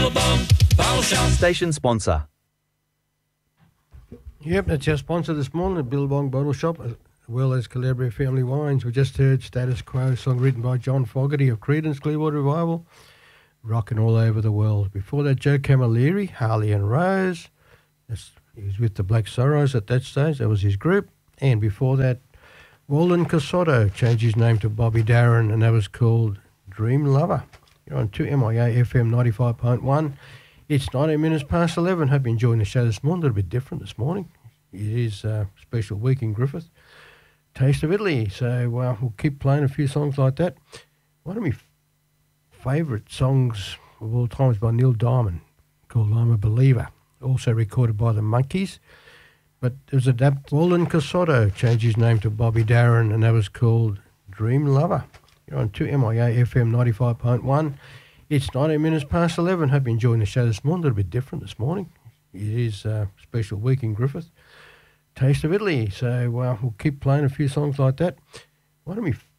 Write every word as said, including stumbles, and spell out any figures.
Station sponsor. Yep, that's our sponsor this morning, the Billabong Bottle Shop, as well as Calabria Family Wines. We just heard Status Quo, song written by John Fogerty of Creedence Clearwater Revival, rocking all over the world. Before that, Joe Camilleri, Harley and Rose. That's, he was with the Black Sorrows at that stage. That was his group. And before that, Walden Casotto changed his name to Bobby Darin, and that was called Dream Lover. You're on two M I A F M ninety-five point one. It's nineteen minutes past eleven. Hope you're enjoying the show this morning. A little bit different this morning. It is a special week in Griffith. Taste of Italy. So uh, we'll keep playing a few songs like that. One of my f- favourite songs of all time is by Neil Diamond, called I'm a Believer. Also recorded by the Monkees. But there's a dab. Walden Casotto changed his name to Bobby Darin, and that was called Dream Lover. You're on two M I A F M ninety-five point one. It's nineteen minutes past eleven. Hope you're enjoying the show this morning. A little bit different this morning. It is a special week in Griffith. Taste of Italy. So uh, we'll keep playing a few songs like that. One of my